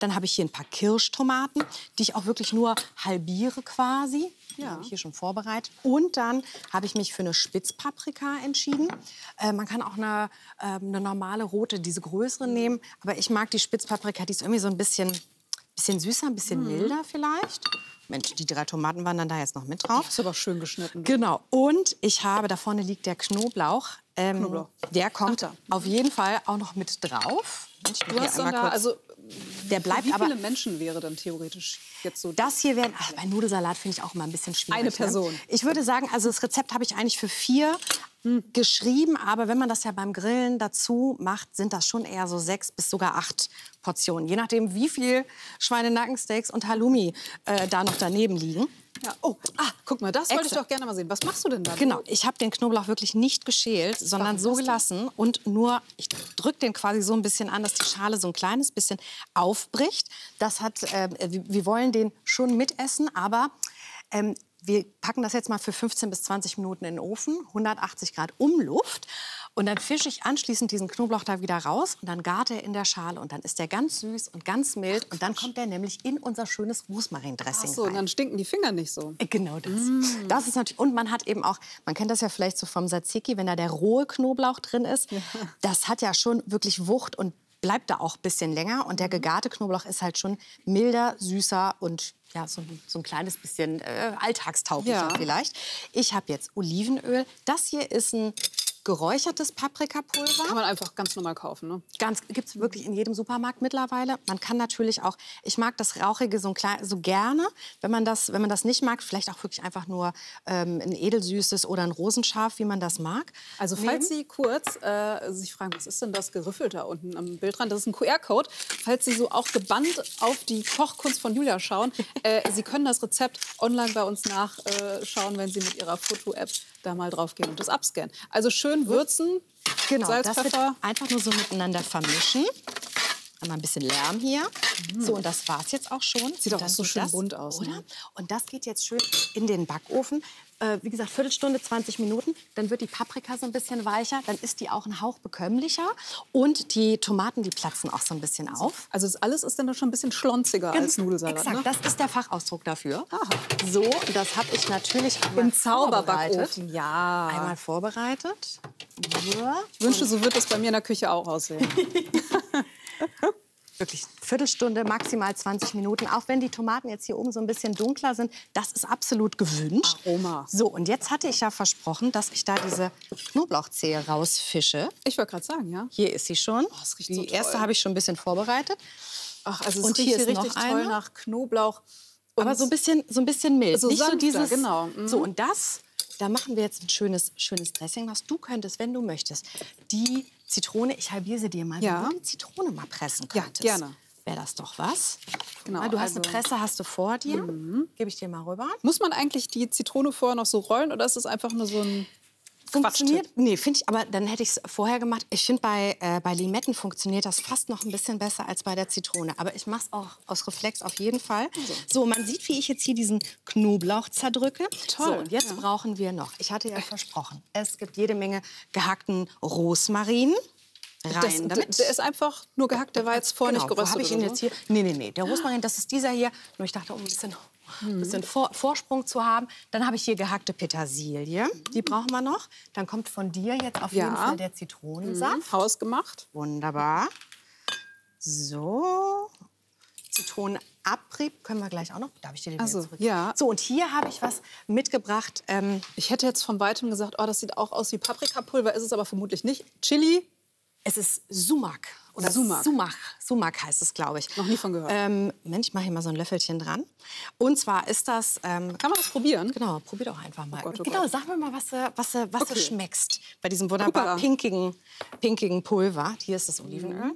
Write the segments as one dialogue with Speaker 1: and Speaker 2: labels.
Speaker 1: Dann habe ich hier ein paar Kirschtomaten, die ich auch wirklich nur halbiere quasi. Die habe ich hier schon vorbereitet. Und dann habe ich mich für eine Spitzpaprika entschieden. Man kann auch eine normale rote, diese größere nehmen. Aber ich mag die Spitzpaprika, die ist irgendwie so ein bisschen süßer, ein bisschen milder vielleicht. Mensch, die 3 Tomaten waren dann da jetzt noch mit drauf.
Speaker 2: Das ist aber schön geschnitten.
Speaker 1: Genau. Und ich habe, da vorne liegt der Knoblauch. Der kommt auf jeden Fall auch noch mit drauf. Mensch,
Speaker 2: Du hast dann da, also
Speaker 1: der bleibt
Speaker 2: wie
Speaker 1: aber.
Speaker 2: viele Menschen wäre dann theoretisch jetzt so?
Speaker 1: Das hier wären, bei Nudelsalat finde ich auch immer ein bisschen schwierig.
Speaker 2: Eine Person.
Speaker 1: Ne? Ich würde sagen, also das Rezept habe ich eigentlich für 4 geschrieben, aber wenn man das ja beim Grillen dazu macht, sind das schon eher so 6 bis sogar 8 Portionen. Je nachdem, wie viel Schweinenackensteaks und Halloumi da noch daneben liegen.
Speaker 2: Ja. Oh, guck mal, das wollte ich doch gerne mal sehen. Was machst du denn da?
Speaker 1: Genau, ich habe den Knoblauch wirklich nicht geschält, sondern so gelassen und nur, ich drücke den quasi so ein bisschen an, dass die Schale so ein kleines bisschen aufbricht. Das hat, wir wollen den schon mitessen, aber wir packen das jetzt mal für 15 bis 20 Minuten in den Ofen, 180 Grad Umluft. Und dann fische ich anschließend diesen Knoblauch da wieder raus und dann gart er in der Schale. Und dann ist der ganz süß und ganz mild. Und dann kommt der nämlich in unser schönes Rosmarin-Dressing
Speaker 2: Ach so, und dann stinken die Finger nicht so.
Speaker 1: Genau das. Das ist natürlich, und man hat eben auch, man kennt das ja vielleicht so vom Tzatziki, wenn da der rohe Knoblauch drin ist. Ja. Das hat ja schon wirklich Wucht und bleibt da auch ein bisschen länger. Und der gegarte Knoblauch ist halt schon milder, süßer und ja, so ein kleines bisschen alltagstauglicher vielleicht. Ich habe jetzt Olivenöl. Das hier ist ein geräuchertes Paprikapulver.
Speaker 2: Kann man einfach ganz normal kaufen, ne?
Speaker 1: Gibt es wirklich in jedem Supermarkt mittlerweile. Man kann natürlich auch, ich mag das Rauchige so gerne. Wenn man das nicht mag, vielleicht auch wirklich einfach nur ein edelsüßes oder ein Rosenscharf, wie man das mag.
Speaker 2: Also falls Sie kurz sich fragen, was ist denn das Geriffelte da unten am Bildrand? Das ist ein QR-Code. Falls Sie so auch gebannt auf die Kochkunst von Julia schauen, Sie können das Rezept online bei uns nachschauen, wenn Sie mit Ihrer Foto-App da mal drauf gehen und das abscannen. Also schön würzen,
Speaker 1: genau,
Speaker 2: Salz,
Speaker 1: das
Speaker 2: Pfeffer.
Speaker 1: wird einfach nur so miteinander vermischen. Einmal ein bisschen Lärm hier. So, und das war's jetzt auch schon.
Speaker 2: Sieht auch so schön bunt aus.
Speaker 1: Oder?
Speaker 2: Ne?
Speaker 1: Und das geht jetzt schön in den Backofen. Wie gesagt, Viertelstunde, 20 Minuten. Dann wird die Paprika so ein bisschen weicher. Dann ist die auch ein Hauch bekömmlicher. Und die Tomaten, die platzen auch so ein bisschen auf.
Speaker 2: Also das alles ist dann schon ein bisschen schlonziger als Nudelsalat.
Speaker 1: Exakt,
Speaker 2: ne?
Speaker 1: das ist der Fachausdruck dafür.
Speaker 2: Aha.
Speaker 1: So, das habe ich natürlich
Speaker 2: im Zauberbackofen. Ja.
Speaker 1: Einmal vorbereitet. So.
Speaker 2: Ich wünschte, so wird es bei mir in der Küche auch aussehen.
Speaker 1: Wirklich Viertelstunde, maximal 20 Minuten. Auch wenn die Tomaten jetzt hier oben so ein bisschen dunkler sind, das ist absolut gewünscht.
Speaker 2: Aroma.
Speaker 1: So, und jetzt hatte ich ja versprochen, dass ich da diese Knoblauchzehe rausfische.
Speaker 2: Ich wollte gerade sagen, ja.
Speaker 1: Hier ist sie schon.
Speaker 2: Oh, das riecht
Speaker 1: die
Speaker 2: so toll.
Speaker 1: erste habe ich schon ein bisschen vorbereitet.
Speaker 2: Ach, also es
Speaker 1: Und
Speaker 2: riecht
Speaker 1: hier
Speaker 2: hier
Speaker 1: ist
Speaker 2: richtig
Speaker 1: noch
Speaker 2: toll
Speaker 1: eine.
Speaker 2: nach Knoblauch. Und
Speaker 1: Aber so ein bisschen mild.
Speaker 2: So
Speaker 1: Nicht
Speaker 2: sanfter,
Speaker 1: so dieses.
Speaker 2: genau.
Speaker 1: So, und da machen wir jetzt ein schönes Dressing, was du könntest, wenn du möchtest. Die Zitrone, ich halbiere sie dir mal,
Speaker 2: Ja.
Speaker 1: wenn du die Zitrone mal pressen
Speaker 2: Ja,
Speaker 1: könntest.
Speaker 2: gerne.
Speaker 1: Wäre das doch was?
Speaker 2: Genau,
Speaker 1: Du hast
Speaker 2: also-
Speaker 1: eine Presse, hast du vor dir. Gebe ich dir mal rüber.
Speaker 2: Muss man eigentlich die Zitrone vorher noch so rollen oder ist es einfach nur so ein
Speaker 1: Funktioniert? Nee, finde ich, aber dann hätte ich es vorher gemacht. Ich finde, bei Limetten funktioniert das fast noch ein bisschen besser als bei der Zitrone. Aber ich mache es auch aus Reflex auf jeden Fall. So, man sieht, wie ich jetzt hier diesen Knoblauch zerdrücke.
Speaker 2: Toll,
Speaker 1: So, und jetzt brauchen wir noch, ich hatte ja versprochen, es gibt jede Menge gehackten Rosmarin. Rein damit.
Speaker 2: Der ist einfach nur gehackt, der war jetzt vorher nicht
Speaker 1: Wo
Speaker 2: geröstet
Speaker 1: habe ich ihn
Speaker 2: oder
Speaker 1: jetzt
Speaker 2: so?
Speaker 1: hier? Nee. Der Rosmarin, das ist dieser hier. Nur ich dachte, um ein bisschen Vorsprung zu haben. Dann habe ich hier gehackte Petersilie. Die brauchen wir noch. Dann kommt von dir jetzt auf jeden Fall der Zitronensaft.
Speaker 2: Hausgemacht.
Speaker 1: Wunderbar. So. Zitronenabrieb können wir gleich auch noch. Darf ich dir den wieder zurück?
Speaker 2: ja.
Speaker 1: So, und hier habe ich was mitgebracht.
Speaker 2: Ich hätte jetzt von Weitem gesagt, oh, das sieht auch aus wie Paprikapulver, ist es aber vermutlich nicht. Chili.
Speaker 1: Es ist Sumak. Oder
Speaker 2: Sumak.
Speaker 1: Sumak heißt es, glaube ich.
Speaker 2: Noch nie von gehört.
Speaker 1: Mensch, ich mache hier mal so ein Löffelchen dran. Und zwar ist das...
Speaker 2: Kann man das probieren?
Speaker 1: Genau, probier doch einfach mal.
Speaker 2: Oh
Speaker 1: Genau,
Speaker 2: Gott.
Speaker 1: sag mir mal, was du schmeckst bei diesem
Speaker 2: Guck
Speaker 1: wunderbar
Speaker 2: mal.
Speaker 1: pinkigen Pulver. Hier ist das Olivenöl.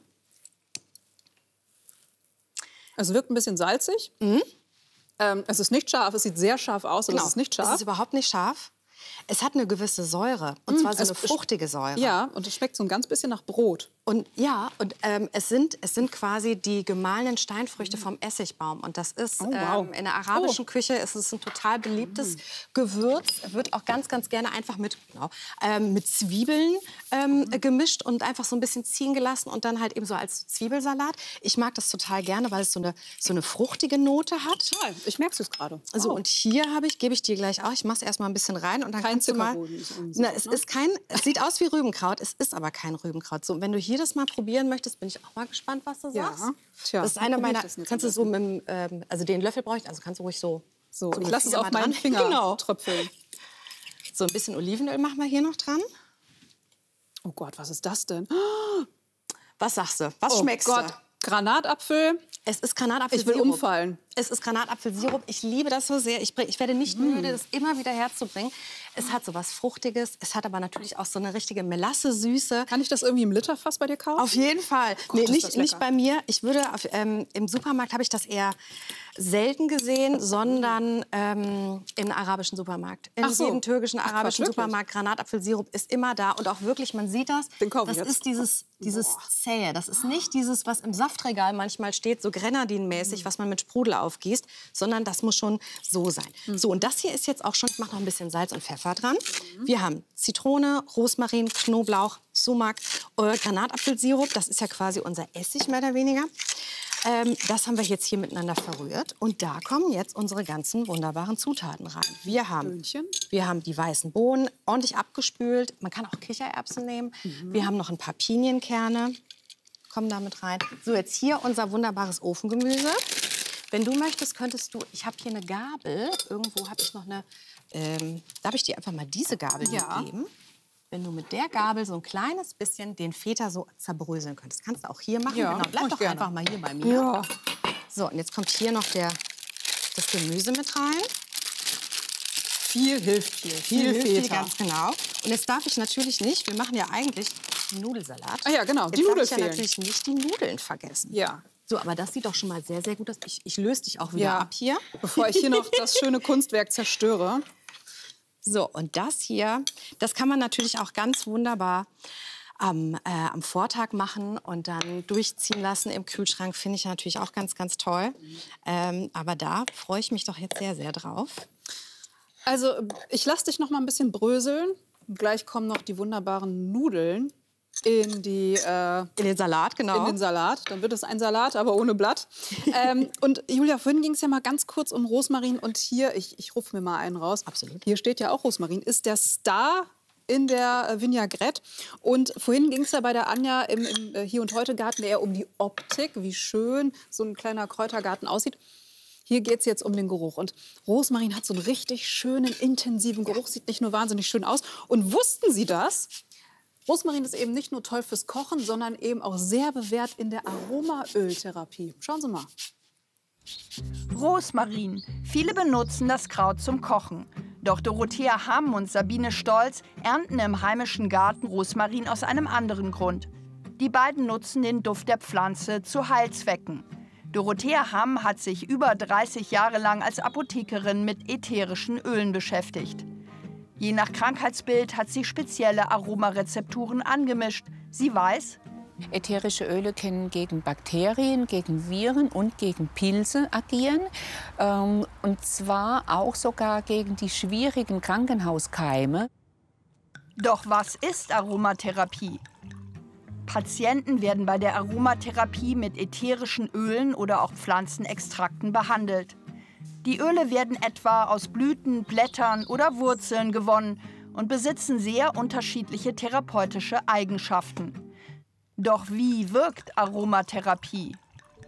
Speaker 2: Es wirkt ein bisschen salzig. Es ist nicht scharf, es sieht sehr scharf aus, aber es ist nicht
Speaker 1: Es
Speaker 2: scharf.
Speaker 1: ist überhaupt nicht scharf. Es hat eine gewisse Säure, und zwar so
Speaker 2: es
Speaker 1: eine fruchtige Säure.
Speaker 2: Ja, und es schmeckt so ein ganz bisschen nach Brot.
Speaker 1: Und ja, und es sind quasi die gemahlenen Steinfrüchte vom Essigbaum. Und das ist in der arabischen Küche ist es ein total beliebtes Gewürz. Wird auch ganz, ganz gerne einfach mit Zwiebeln gemischt und einfach so ein bisschen ziehen gelassen und dann halt eben so als Zwiebelsalat. Ich mag das total gerne, weil es so eine fruchtige Note hat.
Speaker 2: Total. Ich merke es gerade.
Speaker 1: So, und hier gebe ich dir gleich auch. Ich mache es erstmal ein bisschen rein und dann kannst du mal. Es sieht aus wie Rübenkraut, es ist aber kein Rübenkraut. So, wenn du hier das mal probieren möchtest, bin ich auch mal gespannt, was du sagst.
Speaker 2: Tja,
Speaker 1: das ist einer meiner. Kannst du so mit also den Löffel brauche ich, also kannst du ruhig so.
Speaker 2: Ich lasse es auf meinen Finger tröpfeln.
Speaker 1: So ein bisschen Olivenöl machen wir hier noch dran.
Speaker 2: Oh Gott, was ist das denn?
Speaker 1: Was sagst du? Was schmeckst du?
Speaker 2: Granatapfel.
Speaker 1: Es ist Granatapfelsirup.
Speaker 2: Ich will umfallen.
Speaker 1: Es ist Granatapfelsirup. Ich liebe das so sehr. Ich werde nicht müde, das immer wieder herzubringen. Es hat so was Fruchtiges. Es hat aber natürlich auch so eine richtige Melasse-Süße.
Speaker 2: Kann ich das irgendwie im Literfass bei dir kaufen?
Speaker 1: Auf jeden Fall.
Speaker 2: Gott,
Speaker 1: nicht bei mir. Ich würde im Supermarkt habe ich das eher selten gesehen, sondern im arabischen Supermarkt. In jedem türkischen, arabischen Supermarkt. Granatapfelsirup ist immer da. Und auch wirklich, man sieht das.
Speaker 2: Den kaufe ich
Speaker 1: das
Speaker 2: jetzt.
Speaker 1: ist dieses Zähe. Das ist nicht dieses, was im Saftregal manchmal steht, so Grenadinmäßig, was man mit Sprudel aufgießt, sondern das muss schon so sein. So, und das hier ist jetzt auch schon, ich mache noch ein bisschen Salz und Pfeffer dran. Wir haben Zitrone, Rosmarin, Knoblauch, Sumak, Granatapfelsirup. Das ist ja quasi unser Essig, mehr oder weniger. Das haben wir jetzt hier miteinander verrührt. Und da kommen jetzt unsere ganzen wunderbaren Zutaten rein. Wir haben die weißen Bohnen ordentlich abgespült. Man kann auch Kichererbsen nehmen. Wir haben noch ein paar Pinienkerne. Kommen damit rein. So, jetzt hier unser wunderbares Ofengemüse. Wenn du möchtest, könntest du... Ich habe hier eine Gabel. Irgendwo habe ich noch eine... darf ich dir einfach mal diese Gabel geben? Wenn du mit der Gabel so ein kleines bisschen den Feta so zerbröseln könntest. Kannst du auch hier machen.
Speaker 2: Ja,
Speaker 1: genau, bleib doch
Speaker 2: gerne.
Speaker 1: einfach mal hier bei mir.
Speaker 2: Ja.
Speaker 1: So, und jetzt kommt hier noch das Gemüse mit rein.
Speaker 2: Viel hilft viel. Viel Feta.
Speaker 1: Ganz genau. Und jetzt darf ich natürlich nicht, wir machen ja eigentlich einen Nudelsalat.
Speaker 2: Ah ja, genau, die
Speaker 1: jetzt
Speaker 2: Nudeln
Speaker 1: darf ich ja
Speaker 2: fehlen.
Speaker 1: natürlich nicht die Nudeln vergessen.
Speaker 2: Ja.
Speaker 1: So, aber das sieht doch schon mal sehr, sehr gut aus. Ich löse dich auch wieder ab hier.
Speaker 2: Bevor ich hier noch das schöne Kunstwerk zerstöre.
Speaker 1: So, und das hier, das kann man natürlich auch ganz wunderbar am Vortag machen und dann durchziehen lassen im Kühlschrank. Finde ich natürlich auch ganz, ganz toll. Aber da freue ich mich doch jetzt sehr, sehr drauf.
Speaker 2: Also, ich lasse dich noch mal ein bisschen bröseln. Gleich kommen noch die wunderbaren Nudeln in den
Speaker 1: Salat, genau.
Speaker 2: In den Salat. Dann wird es ein Salat, aber ohne Blatt. Und Julia, vorhin ging es ja mal ganz kurz um Rosmarin. Und hier, ich rufe mir mal einen raus.
Speaker 1: Absolut.
Speaker 2: Hier steht ja auch Rosmarin. Ist der Star in der Vinaigrette. Und vorhin ging es ja bei der Anja im Hier- und Heute-Garten eher um die Optik, wie schön so ein kleiner Kräutergarten aussieht. Hier geht es jetzt um den Geruch. Und Rosmarin hat so einen richtig schönen, intensiven Geruch. Sieht nicht nur wahnsinnig schön aus. Und wussten Sie das? Rosmarin ist eben nicht nur toll fürs Kochen, sondern eben auch sehr bewährt in der Aromaöltherapie. Schauen Sie mal.
Speaker 3: Rosmarin. Viele benutzen das Kraut zum Kochen. Doch Dorothea Hamm und Sabine Stolz ernten im heimischen Garten Rosmarin aus einem anderen Grund. Die beiden nutzen den Duft der Pflanze zu Heilzwecken. Dorothea Hamm hat sich über 30 Jahre lang als Apothekerin mit ätherischen Ölen beschäftigt. Je nach Krankheitsbild hat sie spezielle Aromarezepturen angemischt. Sie weiß,
Speaker 4: ätherische Öle können gegen Bakterien, gegen Viren und gegen Pilze agieren. Und zwar auch sogar gegen die schwierigen Krankenhauskeime.
Speaker 3: Doch was ist Aromatherapie? Patienten werden bei der Aromatherapie mit ätherischen Ölen oder auch Pflanzenextrakten behandelt. Die Öle werden etwa aus Blüten, Blättern oder Wurzeln gewonnen und besitzen sehr unterschiedliche therapeutische Eigenschaften. Doch wie wirkt Aromatherapie?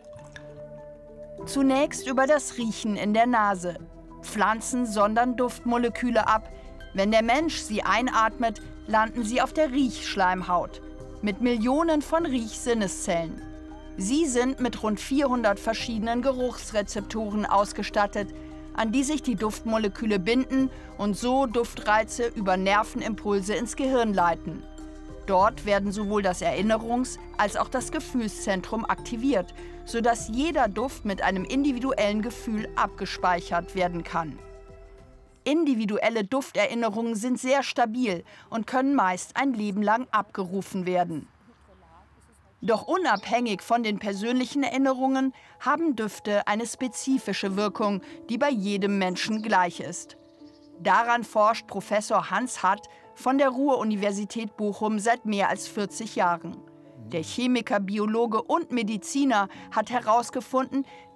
Speaker 3: Zunächst über das Riechen in der Nase. Pflanzen sondern Duftmoleküle ab. Wenn der Mensch sie einatmet, landen sie auf der Riechschleimhaut mit Millionen von Riechsinneszellen. Sie sind mit rund 400 verschiedenen Geruchsrezeptoren ausgestattet, an die sich die Duftmoleküle binden und so Duftreize über Nervenimpulse ins Gehirn leiten. Dort werden sowohl das Erinnerungs- als auch das Gefühlszentrum aktiviert, sodass jeder Duft mit einem individuellen Gefühl abgespeichert werden kann. Individuelle Dufterinnerungen sind sehr stabil und können meist ein Leben lang abgerufen werden. Doch unabhängig von den persönlichen Erinnerungen haben Düfte eine spezifische Wirkung, die bei jedem Menschen gleich ist. Daran forscht Professor Hans Hatt von der Ruhr-Universität Bochum seit mehr als 40 Jahren. Der Chemiker, Biologe und Mediziner hat herausgefunden,